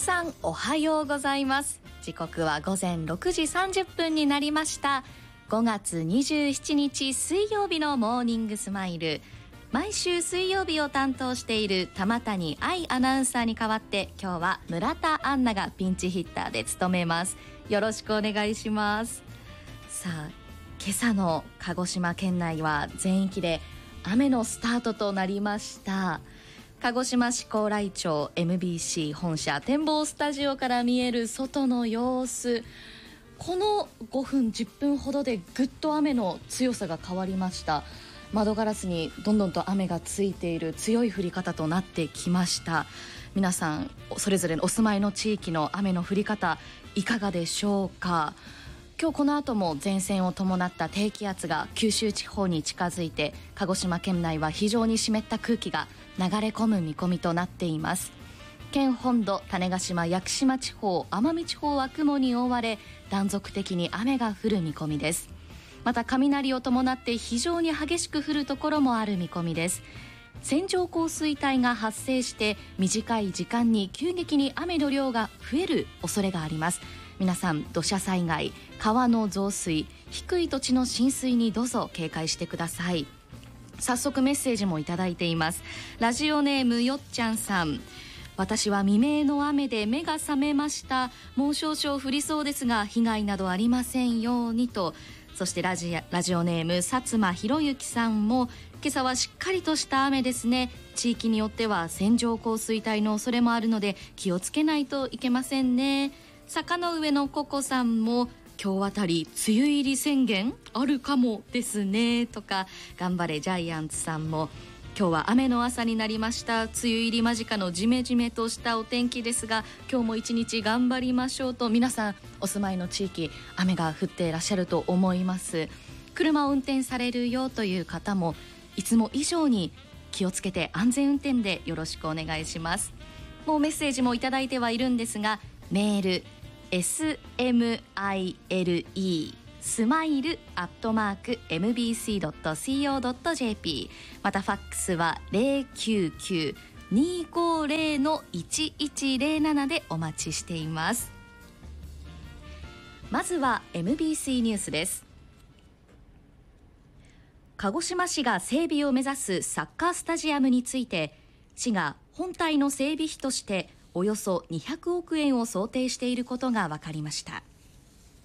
さんおはようございます。時刻は午前6時30分になりました。5月27日水曜日のモーニングスマイル、毎週水曜日を担当している玉谷愛アナウンサーに代わって、今日は村田杏奈がピンチヒッターで務めます。よろしくお願いします。さあ、今朝の鹿児島県内は全域で雨のスタートとなりました。鹿児島市高麗町 MBC 本社展望スタジオから見える外の様子、この5分10分ほどでぐっと雨の強さが変わりました。窓ガラスにどんどんと雨がついている強い降り方となってきました。皆さんそれぞれのお住まいの地域の雨の降り方いかがでしょうか。今日この後も前線を伴った低気圧が九州地方に近づいて、鹿児島県内は非常に湿った空気が流れ込む見込みとなっています。県本土、種子島、屋久島地方、奄美地方は雲に覆われ、断続的に雨が降る見込みです。また雷を伴って非常に激しく降るところもある見込みです。線状降水帯が発生して短い時間に急激に雨の量が増える恐れがあります。皆さん、土砂災害、川の増水、低い土地の浸水にどうぞ警戒してください。早速メッセージもいただいています。ラジオネームよっちゃんさん、私は未明の雨で目が覚めました。もう少々降りそうですが被害などありませんようにと。そしてラジオネーム薩摩ひろゆきさんも、今朝はしっかりとした雨ですね。地域によっては線状降水帯の恐れもあるので気をつけないといけませんね。坂の上のココさんも、今日あたり梅雨入り宣言あるかもですねとか、頑張れジャイアンツさんも、今日は雨の朝になりました。梅雨入り間近のジメジメとしたお天気ですが、今日も一日頑張りましょうと。皆さんお住まいの地域雨が降っていらっしゃると思います。車を運転されるよという方も、いつも以上に気をつけて安全運転でよろしくお願いします。もうメッセージもいただいてはいるんですが、メールSMILE smile@mbc.co.jp、 またファックスは 099-250-1107 でお待ちしています。まずは MBC ニュースです。鹿児島市が整備を目指すサッカースタジアムについて、市が本体の整備費としておよそ200億円を想定していることが分かりました。